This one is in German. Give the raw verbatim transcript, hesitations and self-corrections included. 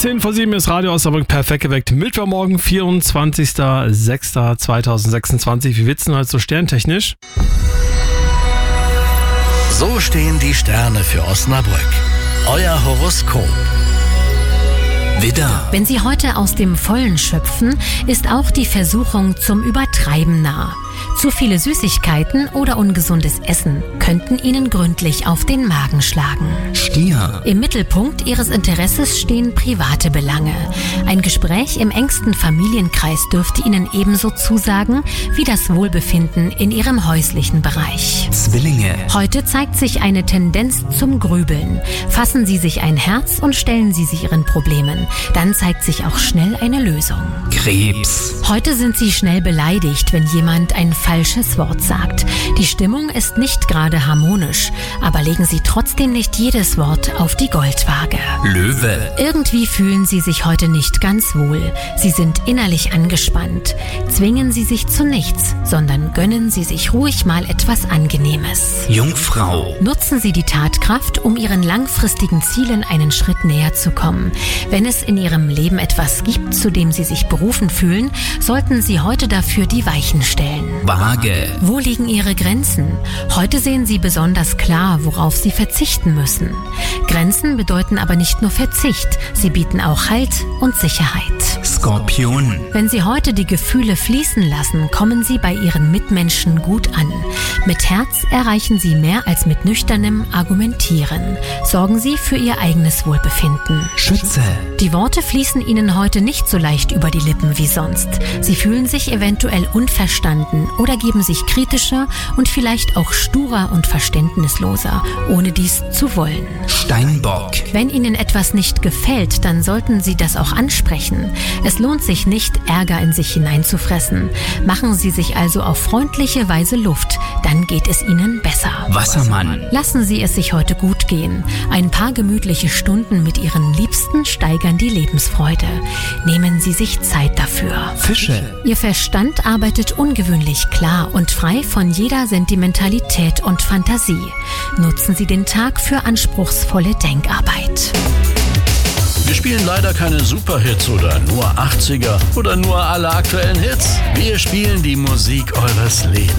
zehn vor sieben ist Radio Osnabrück perfekt geweckt. Mittwochmorgen, vierundzwanzigster sechster zweitausendsechsundzwanzig. Wie wird's denn heute so sterntechnisch? So stehen die Sterne für Osnabrück. Euer Horoskop. Widder. Wenn Sie heute aus dem Vollen schöpfen, ist auch die Versuchung zum Übertreiben nah. Zu viele Süßigkeiten oder ungesundes Essen könnten Ihnen gründlich auf den Magen schlagen. Stier. Im Mittelpunkt Ihres Interesses stehen private Belange. Ein Gespräch im engsten Familienkreis dürfte Ihnen ebenso zusagen wie das Wohlbefinden in Ihrem häuslichen Bereich. Zwillinge. Heute zeigt sich eine Tendenz zum Grübeln. Fassen Sie sich ein Herz und stellen Sie sich Ihren Problemen. Dann zeigt sich auch schnell eine Lösung. Krebs. Heute sind Sie schnell beleidigt, wenn jemand ein falsches Wort sagt. Die Stimmung ist nicht gerade harmonisch, aber legen Sie trotzdem nicht jedes Wort auf die Goldwaage. Löwe. Irgendwie fühlen Sie sich heute nicht ganz wohl. Sie sind innerlich angespannt. Zwingen Sie sich zu nichts, sondern gönnen Sie sich ruhig mal etwas Angenehmes. Jungfrau. Nutzen Sie die Tatkraft, um Ihren langfristigen Zielen einen Schritt näher zu kommen. Wenn es in Ihrem Leben etwas gibt, zu dem Sie sich berufen fühlen, sollten Sie heute dafür die Weichen stellen. Waage. Wo liegen Ihre Grenzen? Heute sehen Sie besonders klar, worauf Sie verzichten müssen. Grenzen bedeuten aber nicht nur Verzicht, sie bieten auch Halt und Sicherheit. Skorpion. Wenn Sie heute die Gefühle fließen lassen, kommen Sie bei Ihren Mitmenschen gut an. Mit Herz erreichen Sie mehr als mit nüchternem Argumentieren. Sorgen Sie für Ihr eigenes Wohlbefinden. Schütze. Die Worte fließen Ihnen heute nicht so leicht über die Lippen wie sonst. Sie fühlen sich eventuell unverstanden oder geben sich kritischer und vielleicht auch sturer und verständnisloser, ohne dies zu wollen. Steinbock. Wenn Ihnen etwas nicht gefällt, dann sollten Sie das auch ansprechen. Es lohnt sich nicht, Ärger in sich hineinzufressen. Machen Sie sich also auf freundliche Weise Luft, dann geht es Ihnen besser. Wassermann. Lassen Sie es sich heute gut gehen. Ein paar gemütliche Stunden mit Ihren Liebsten steigern die Lebensfreude. Nehmen Sie sich Zeit dafür. Fische. Ihr Verstand arbeitet ungewöhnlich klar und frei von jeder Sentimentalität und Fantasie. Nutzen Sie den Tag für anspruchsvolle Denkarbeit. Wir spielen leider keine Superhits oder nur achtziger oder nur alle aktuellen Hits. Wir spielen die Musik eures Lebens.